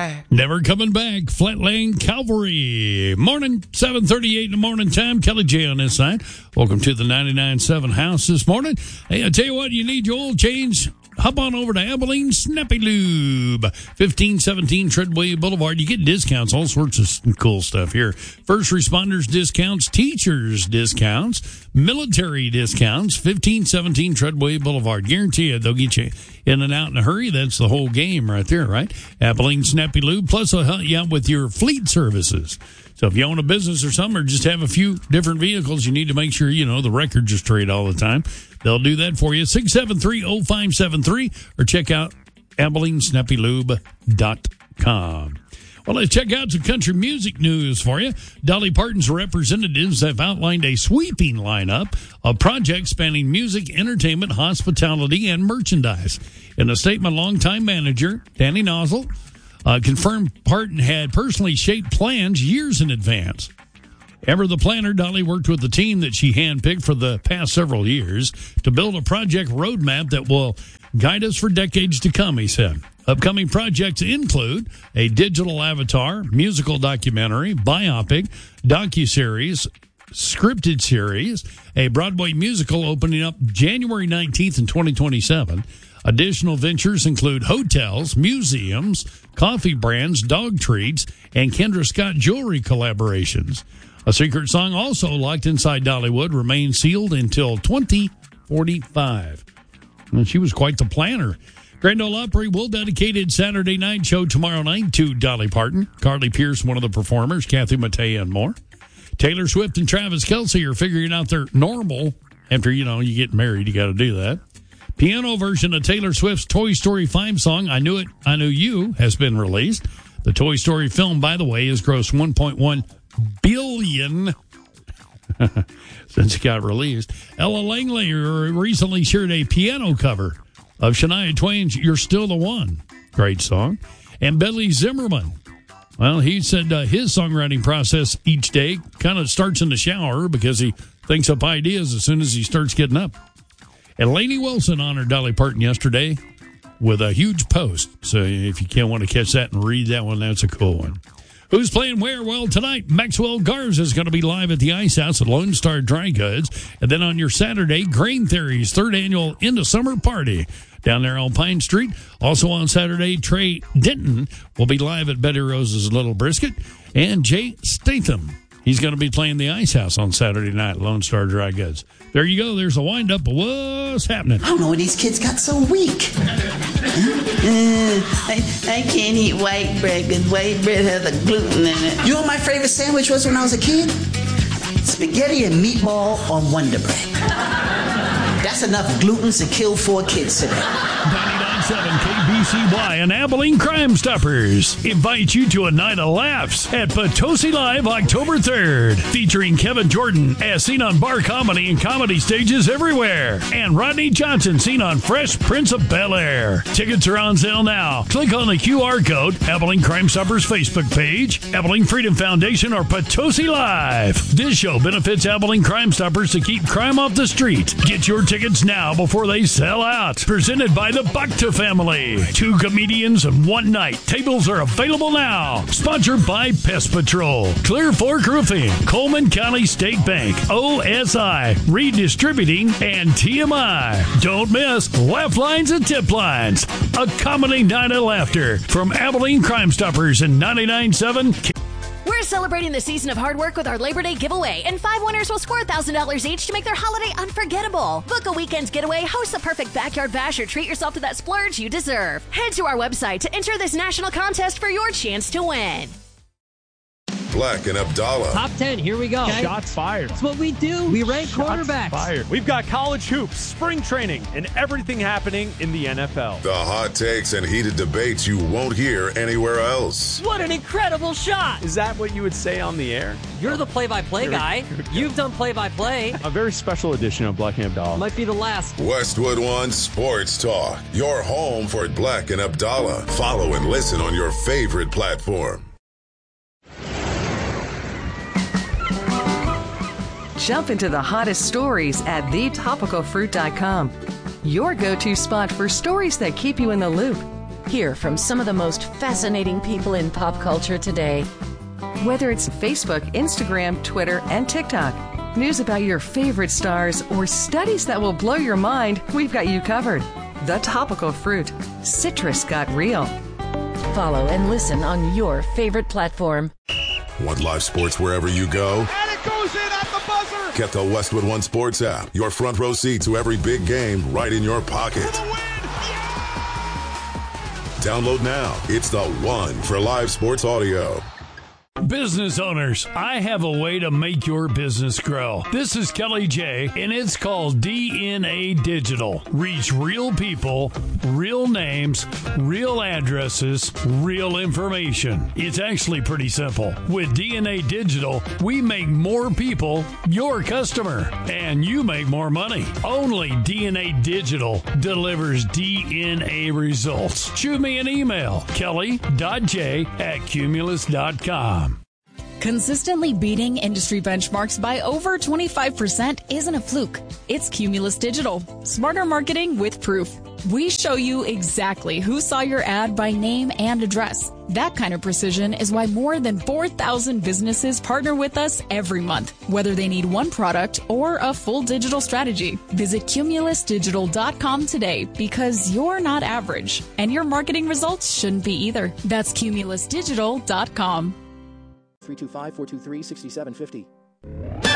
Never. Never coming back. Flatland Calvary. Morning, 7:38 in the morning time. Kelly J on this side. Welcome to the 99.7 House this morning. Hey, I tell you what, you need your oil change. Hop on over to Abilene Snappy Lube, 1517 Treadway Boulevard. You get discounts, all sorts of cool stuff here. First responders discounts, teachers discounts, military discounts, 1517 Treadway Boulevard. Guarantee you they'll get you in and out in a hurry. That's the whole game right there, right? Abilene Snappy Lube. Plus, they'll help you out with your fleet services. So if you own a business or something, or just have a few different vehicles, you need to make sure, the records are straight all the time. They'll do that for you. 673-0573, or check out AbileneSnappyLube.com. Well, let's check out some country music news for you. Dolly Parton's representatives have outlined a sweeping lineup of projects spanning music, entertainment, hospitality, and merchandise. In a statement, longtime manager Danny Nozzle confirmed Parton had personally shaped plans years in advance. Ever the planner, Dolly worked with the team that she handpicked for the past several years to build a project roadmap that will guide us for decades to come, he said. Upcoming projects include a digital avatar, musical documentary, biopic, docuseries, scripted series, a Broadway musical opening up January 19th in 2027. Additional ventures include hotels, museums, coffee brands, dog treats, and Kendra Scott jewelry collaborations. A secret song also locked inside Dollywood remains sealed until 2045. And she was quite the planner. Grand Ole Opry will dedicate its Saturday night show tomorrow night to Dolly Parton, Carly Pearce, one of the performers, Kathy Mattea, and more. Taylor Swift and Travis Kelce are figuring out their normal. After, you get married, you got to do that. Piano version of Taylor Swift's Toy Story 5 song, I Knew It, I Knew You, has been released. The Toy Story film, by the way, has grossed $1.1 billion since it got released. Ella Langley recently shared a piano cover of Shania Twain's You're Still the One. Great song. And Billy Zimmerman, well, he said his songwriting process each day kind of starts in the shower because he thinks up ideas as soon as he starts getting up. And Lainey Wilson honored Dolly Parton yesterday with a huge post. So if you can't want to catch that and read that one, that's a cool one. Who's playing where? Well, tonight, Maxwell Garza is going to be live at the Ice House at Lone Star Dry Goods. And then on your Saturday, Grain Theory's third annual Into Summer Party down there on Pine Street. Also on Saturday, Trey Denton will be live at Betty Rose's Little Brisket. And Jay Statham, he's going to be playing the Ice House on Saturday night at Lone Star Dry Goods. There you go. There's a wind-up of what's happening. I don't know why these kids got so weak. I can't eat white bread because white bread has a gluten in it. You know what my favorite sandwich was when I was a kid? Spaghetti and meatball on Wonder Bread. That's enough gluten to kill 4 kids today. 99.7 KBCY and Abilene Crime Stoppers invite you to a night of laughs at Potosi Live October 3rd, featuring Kevin Jordan as seen on bar comedy and comedy stages everywhere, and Rodney Johnson seen on Fresh Prince of Bel-Air. Tickets are on sale now. Click on the QR code, Abilene Crime Stoppers Facebook page, Abilene Freedom Foundation, or Potosi Live. This show benefits Abilene Crime Stoppers to keep crime off the street. Get your tickets now before they sell out. Presented by the Bakta family. 2 comedians and 1 night. Tables are available now. Sponsored by Pest Patrol, Clear Fork Roofing, Coleman County State Bank, OSI, Redistributing, and TMI. Don't miss Laugh Lines and Tip Lines. A comedy night of laughter from Abilene Crime Stoppers in 99.7. We're celebrating the season of hard work with our Labor Day giveaway, and 5 winners will score $1,000 each to make their holiday unforgettable. Book a weekend getaway, host the perfect backyard bash, or treat yourself to that splurge you deserve. Head to our website to enter this national contest for your chance to win. Black and Abdallah. Top 10, here we go. Okay. Shots fired. That's what we do. We rank quarterbacks. Fired. We've got college hoops, spring training, and everything happening in the NFL. The hot takes and heated debates you won't hear anywhere else. What an incredible shot. Is that what you would say on the air? You're the play-by-play guy. You've done play-by-play. A very special edition of Black and Abdallah. Might be the last. Westwood One Sports Talk. Your home for Black and Abdallah. Follow and listen on your favorite platform. Jump into the hottest stories at thetopicalfruit.com. Your go-to spot for stories that keep you in the loop. Hear from some of the most fascinating people in pop culture today. Whether it's Facebook, Instagram, Twitter, and TikTok, news about your favorite stars, or studies that will blow your mind, we've got you covered. The Topical Fruit. Citrus got real. Follow and listen on your favorite platform. Want live sports wherever you go? And it goes in at the buzzer! Get the Westwood One Sports app. Your front row seat to every big game right in your pocket. For the win! Yeah! Download now. It's the one for live sports audio. Business owners, I have a way to make your business grow. This is Kelly J, and it's called DNA Digital. Reach real people, real names, real addresses, real information. It's actually pretty simple. With DNA Digital, we make more people your customer, and you make more money. Only DNA Digital delivers DNA results. Shoot me an email, kelly.j@cumulus.com. Consistently beating industry benchmarks by over 25% isn't a fluke. It's Cumulus Digital. Smarter marketing with proof. We show you exactly who saw your ad by name and address. That kind of precision is why more than 4,000 businesses partner with us every month, whether they need one product or a full digital strategy. Visit cumulusdigital.com today because you're not average, and your marketing results shouldn't be either. That's cumulusdigital.com. 325-423-6750.